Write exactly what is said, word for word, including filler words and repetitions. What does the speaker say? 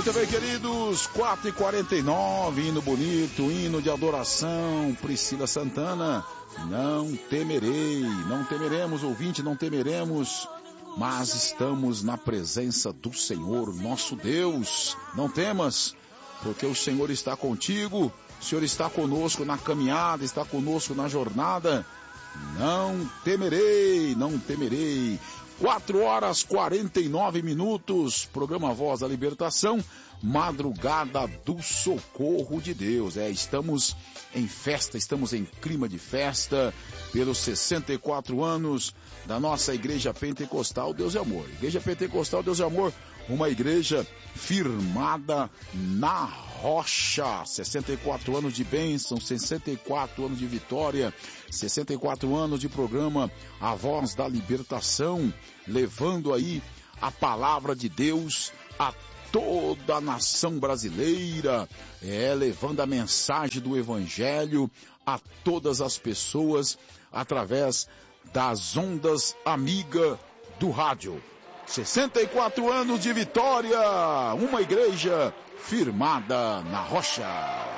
Muito bem, queridos, quatro e quarenta e nove, hino bonito, hino de adoração, Priscila Santana, não temerei, não temeremos, ouvinte, não temeremos, mas estamos na presença do Senhor, nosso Deus, não temas, porque o Senhor está contigo, o Senhor está conosco na caminhada, está conosco na jornada, não temerei, não temerei. quatro horas e quarenta e nove minutos, programa Voz da Libertação, madrugada do socorro de Deus. É, estamos em festa, estamos em clima de festa, pelos sessenta e quatro anos da nossa Igreja Pentecostal Deus e Amor. Igreja Pentecostal Deus e Amor, uma igreja firmada na rocha. sessenta e quatro anos de bênção, sessenta e quatro anos de vitória, sessenta e quatro anos de programa A Voz da Libertação, levando aí a palavra de Deus a toda a nação brasileira, é, levando a mensagem do Evangelho a todas as pessoas através das ondas amiga do rádio. sessenta e quatro anos de vitória, uma igreja firmada na rocha.